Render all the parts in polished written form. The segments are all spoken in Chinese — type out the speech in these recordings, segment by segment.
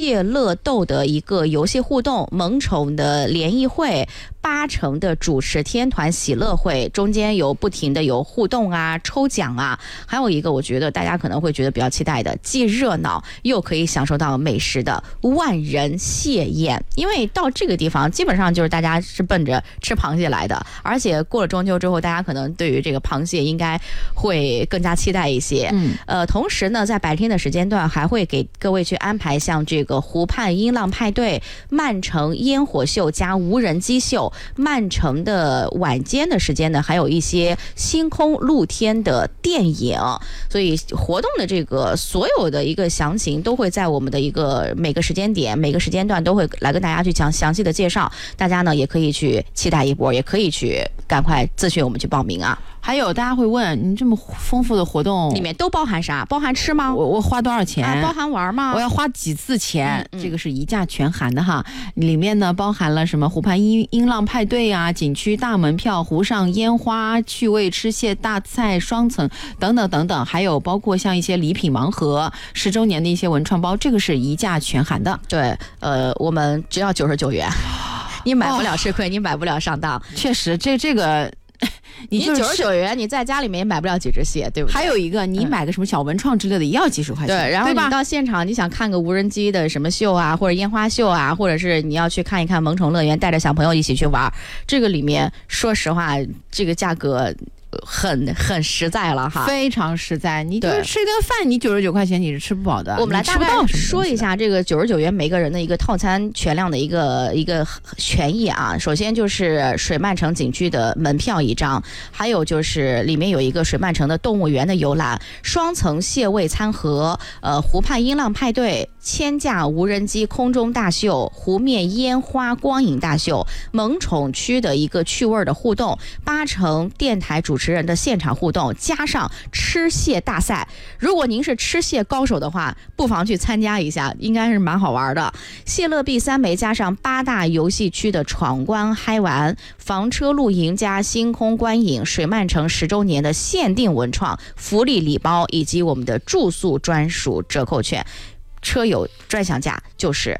谢乐豆的一个游戏互动，萌宠的联谊会，8成的主持天团喜乐会，中间有不停的有互动啊、抽奖啊，还有一个我觉得大家可能会觉得比较期待的，既热闹又可以享受到美食的万人蟹宴。因为到这个地方基本上就是大家是奔着吃螃蟹来的，而且过了中秋之后，大家可能对于这个螃蟹应该会更加期待一些。同时呢，在白天的时间段还会给各位去安排像这个湖畔音浪派对、曼城烟火秀加无人机秀。曼城的晚间的时间呢，还有一些星空露天的电影，所以活动的这个所有的一个详情都会在我们的一个每个时间点、每个时间段都会来跟大家去讲详细的介绍。大家呢也可以去期待一波，也可以去赶快咨询我们去报名啊。 还有大家会问，你这么丰富的活动里面都包含啥？包含吃吗？ 我花多少钱？ 包含玩吗？ 我要花几次钱？这个是一价全含的哈。里面呢包含了什么湖畔音浪派对啊、景区大门票、湖上烟花、趣味吃蟹大菜双层等等等等，还有包括像一些礼品盲盒、10周年的一些文创包，这个是一价全含的。 对，我们只要99元，你买不了吃亏，你买不了上当。 确实，这个。 你99元，你在家里面也买不了几只蟹，对不对？ 还有一个，你买个什么小文创之类的，也要几十块钱。 对，然后你到现场，你想看个无人机的什么秀啊，或者烟花秀啊，或者是你要去看一看萌宠乐园，带着小朋友一起去玩，这个里面说实话，这个价格很实在了哈， 非常实在。你就是吃一顿饭，你99块钱你是吃不饱的。 我们来大概说一下这个99元每个人的一个套餐全量的一个权益啊。首先就是水漫城景区的门票1张，还有就是里面有一个水漫城的动物园的游览，双层蟹味餐盒，湖畔音浪派对、千架无人机空中大秀、湖面烟花光影大秀、萌宠区的一个趣味的互动，8成电台主持人的现场互动，加上吃蟹大赛。如果您是吃蟹高手的话，不妨去参加一下，应该是蛮好玩的。蟹乐币3枚加上8大游戏区的闯关嗨玩，房车露营加星空观影，水漫城10周年的限定文创福利礼包，以及我们的住宿专属折扣券。车友专享价就是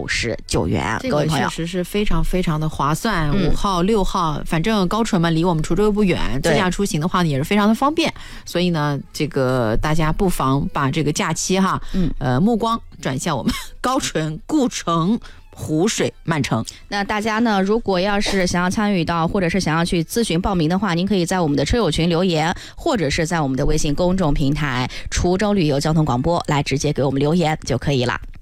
99元， 这个确实是非常非常的划算。5号、6号，反正高淳嘛离我们滁州又不远，自驾出行的话呢也是非常的方便。所以呢，这个大家不妨把这个假期哈，目光转向我们高淳、故城。湖水漫城。 那大家呢，如果要是想要参与到，或者是想要去咨询报名的话，您可以在我们的车友群留言，或者是在我们的微信公众平台滁州旅游交通广播来直接给我们留言就可以了。